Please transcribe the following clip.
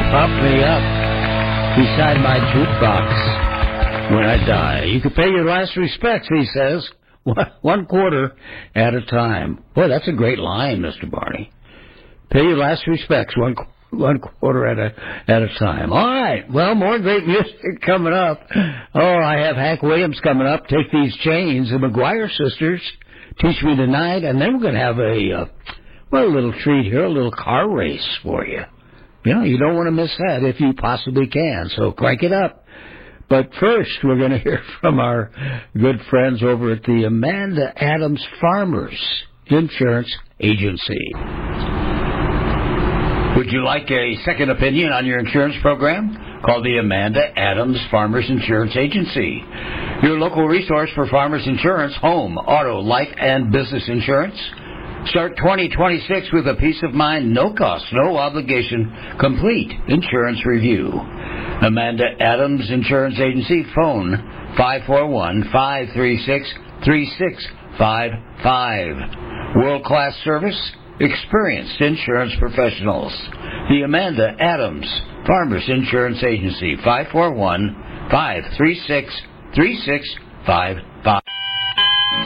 Prop me up beside my jukebox when I die. You can pay your last respects, he says, 1 quarter at a time. Boy, that's a great line, Mr. Barney. Pay your last respects, one quarter at a time. All right. Well, more great music coming up. Oh, I have Hank Williams coming up. Take These Chains. The McGuire Sisters, Teach Me Tonight, and then we're going to have a little treat here, a little car race for you. You know, you don't want to miss that if you possibly can. So crank it up. But first, we're going to hear from our good friends over at the Amanda Adams Farmers Insurance Agency. Would you like a second opinion on your insurance program? Call the Amanda Adams Farmers Insurance Agency, your local resource for farmers insurance, home, auto, life, and business insurance. Start 2026 with a peace of mind, no cost, no obligation, complete insurance review. Amanda Adams Insurance Agency, phone 541-536-3655. World-class service, experienced insurance professionals. The Amanda Adams Farmers Insurance Agency, 541-536-3655.